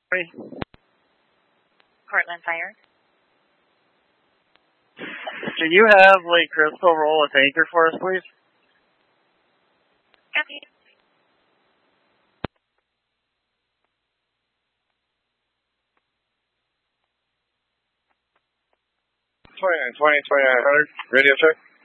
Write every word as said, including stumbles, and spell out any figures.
Portland Fire. Can you have Lake Crystal roll a tanker for us, please? Okay. twenty-nine twenty, twenty-nine hundred, radio check.